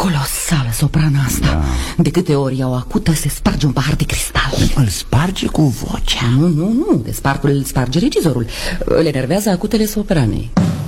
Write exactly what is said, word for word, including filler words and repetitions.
Colosală soprana asta, da. De câte ori iau acută se sparge un pahar de cristal. Îl sparge cu vocea? Nu, nu, nu, de spartul îl sparge regizorul. Îl enervează acutele sopranei.